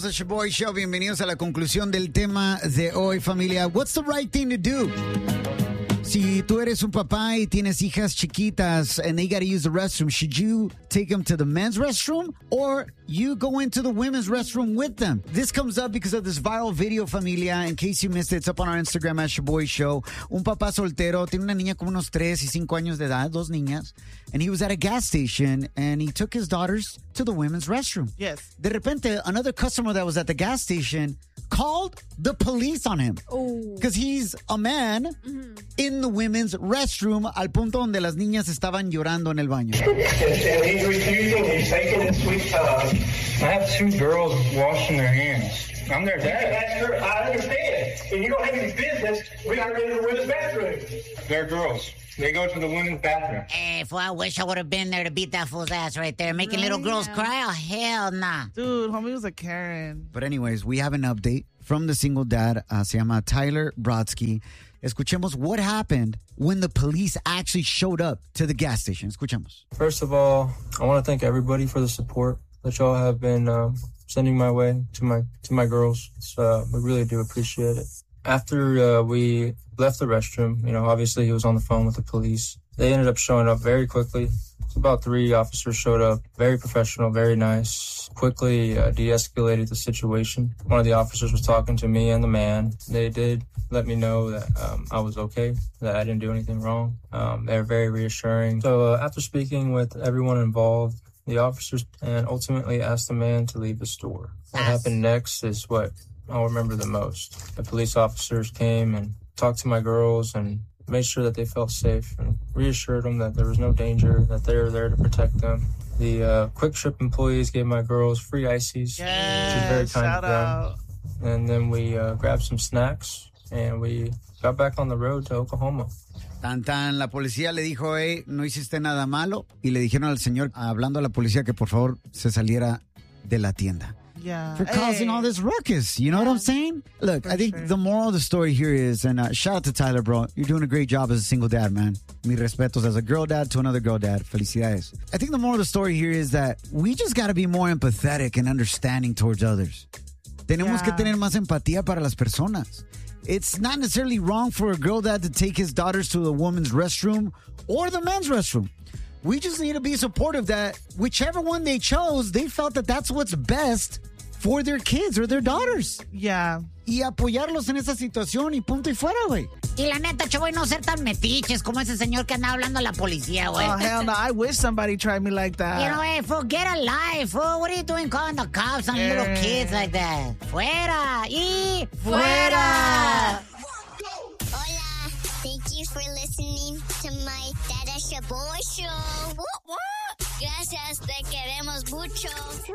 Regresamos a Shaboy Show. Bienvenidos a la conclusión del tema de hoy, familia. What's the right thing to do? Si tú eres un papá y tienes hijas chiquitas and they got to use the restroom, should you take them to the men's restroom or you go into the women's restroom with them? This comes up because of this viral video, familia. In case you missed it, it's up on our Instagram at Shaboy Show. Un papá soltero tiene una niña como unos 3 y 5 años de edad, 2 niñas. And he was at a gas station and he took his daughters to the women's restroom. Yes. De repente, another customer that was at the gas station called the police on him. Because he's a man in the women's restroom al punto donde las niñas estaban llorando en el baño. And he's refusing, he's taking his sweet time. I have 2 girls washing their hands. I'm their dad. That's true. I understand. If you don't have any business, we got to go to the women's bathroom. They're girls. They go to the women's bathroom. Hey, fool, I wish I would have been there to beat that fool's ass right there. Making little girls cry? Oh, hell nah. Dude, homie was a Karen. But anyways, we have an update from the single dad. Se llama Tyler Brodsky. Escuchemos what happened when the police actually showed up to the gas station. Escuchemos. First of all, I want to thank everybody for the support that y'all have been sending my way to my girls. We really do appreciate it. After we left the restroom, obviously he was on the phone with the police. They ended up showing up very quickly. About 3 officers showed up, very professional, very nice, quickly de-escalated the situation. One of the officers was talking to me and the man. They did let me know that I was okay, that I didn't do anything wrong. They were very reassuring. So after speaking with everyone involved, the officers and ultimately asked the man to leave the store. What happened next is what I'll remember the most. The police officers came and talked to my girls and made sure that they felt safe and reassured them that there was no danger, that they were there to protect them. The Quick Trip employees gave my girls free ices, which is very kind of them. Out. And then we grabbed some snacks and we got back on the road to Oklahoma. Tan, la policía le dijo, hey, no hiciste nada malo. Y le dijeron al señor, hablando a la policía, que por favor se saliera de la tienda. Yeah. For causing all this ruckus. You know what I'm saying? Look, I think the moral of the story here is, and shout out to Tyler, bro. You're doing a great job as a single dad, man. Mi respetos as a girl dad to another girl dad. Felicidades. I think the moral of the story here is that we just got to be more empathetic and understanding towards others. Tenemos que tener más empatía para las personas. It's not necessarily wrong for a girl dad to take his daughters to the woman's restroom or the men's restroom. We just need to be supportive that whichever one they chose, they felt that that's what's best for their kids or their daughters. Yeah. Y apoyarlos en esa situación y punto y fuera, güey. Y la neta, chavo, no ser tan metiches como ese señor que anda hablando a la policía, güey. Oh, hell no. I wish somebody tried me like that. You know, hey, fool, get a life, fool. What are you doing calling the cops on little kids like that? Fuera y fuera. Hola. Thank you for listening to my Dada Shaboy Show. Gracias, te queremos mucho.